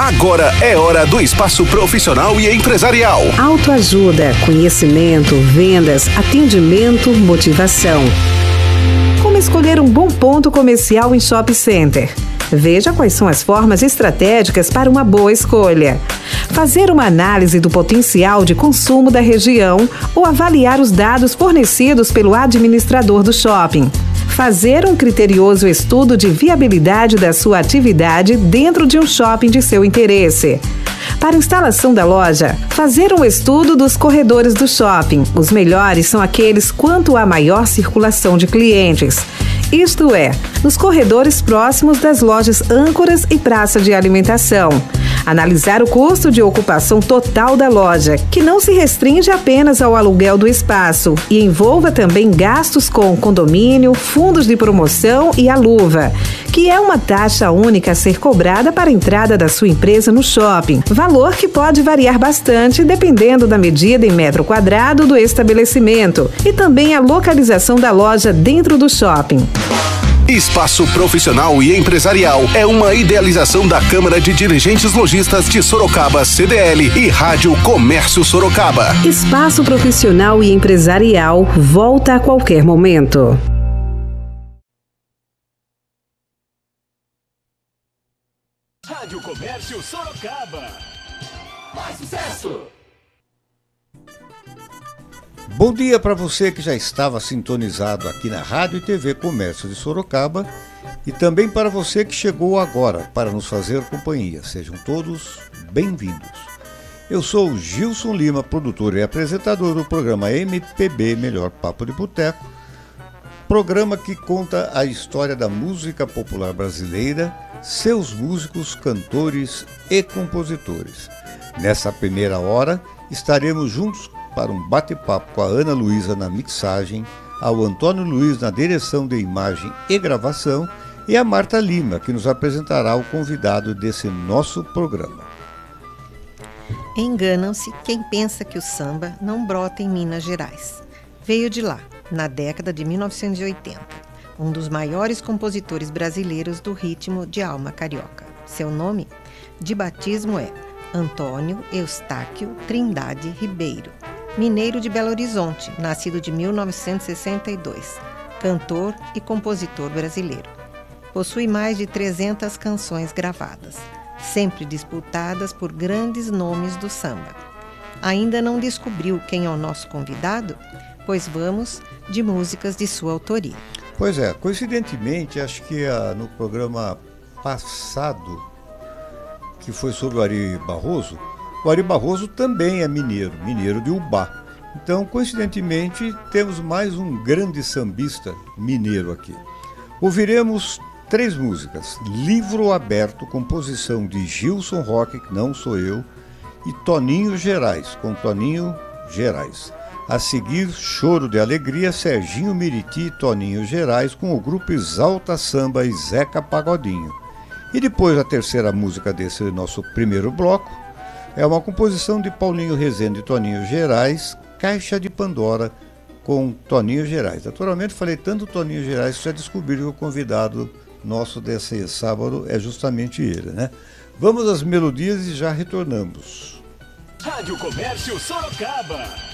Agora é hora do espaço profissional e empresarial. Autoajuda, conhecimento, vendas, atendimento, motivação. Como escolher um bom ponto comercial em shopping center? Veja quais são as formas estratégicas para uma boa escolha. Fazer uma análise do potencial de consumo da região ou avaliar os dados fornecidos pelo administrador do shopping. Fazer um criterioso estudo de viabilidade da sua atividade dentro de um shopping de seu interesse. Para a instalação da loja, fazer um estudo dos corredores do shopping. Os melhores são aqueles quanto à maior circulação de clientes. Isto é, nos corredores próximos das lojas âncoras e praça de alimentação. Analisar o custo de ocupação total da loja, que não se restringe apenas ao aluguel do espaço e envolva também gastos com condomínio, fundos de promoção e a luva, que é uma taxa única a ser cobrada para a entrada da sua empresa no shopping, valor que pode variar bastante dependendo da medida em metro quadrado do estabelecimento e também a localização da loja dentro do shopping. Espaço Profissional e Empresarial é uma idealização da Câmara de Dirigentes Lojistas de Sorocaba, CDL, e Rádio Comércio Sorocaba. Espaço Profissional e Empresarial volta a qualquer momento. Rádio Comércio Sorocaba. Mais sucesso! Bom dia para você que já estava sintonizado aqui na Rádio e TV Comércio de Sorocaba e também para você que chegou agora para nos fazer companhia. Sejam todos bem-vindos. Eu sou o Gilson Lima, produtor e apresentador do programa MPB Melhor Papo de Boteco, programa que conta a história da música popular brasileira, seus músicos, cantores e compositores. Nessa primeira hora, estaremos juntos para um bate-papo com a Ana Luísa na mixagem, ao Antônio Luiz na direção de imagem e gravação e a Marta Lima, que nos apresentará o convidado desse nosso programa. Enganam-se quem pensa que o samba não brota em Minas Gerais. Veio de lá, na década de 1980, um dos maiores compositores brasileiros do ritmo de alma carioca. Seu nome de batismo é Antônio Eustáquio Trindade Ribeiro, mineiro de Belo Horizonte, nascido de 1962, cantor e compositor brasileiro. Possui mais de 300 canções gravadas, sempre disputadas por grandes nomes do samba. Ainda não descobriu quem é o nosso convidado? Pois vamos de músicas de sua autoria. Pois é, coincidentemente, acho que no programa passado, que foi sobre o Ari Barroso, o Ari Barroso também é mineiro de Ubá. Então, coincidentemente, temos mais um grande sambista mineiro aqui. Ouviremos 3 músicas: Livro Aberto, composição de Gilson Roque, que não sou eu, e Toninho Gerais, com Toninho Gerais. A seguir, Choro de Alegria, Serginho Meriti e Toninho Gerais, com o grupo Exalta Samba e Zeca Pagodinho. E depois a terceira música desse nosso primeiro bloco é uma composição de Paulinho Rezende e Toninho Gerais, Caixa de Pandora, com Toninho Gerais. Naturalmente, falei tanto Toninho Gerais que já descobriram que o convidado nosso desse sábado é justamente ele, né? Vamos às melodias e já retornamos. Rádio Comércio Sorocaba.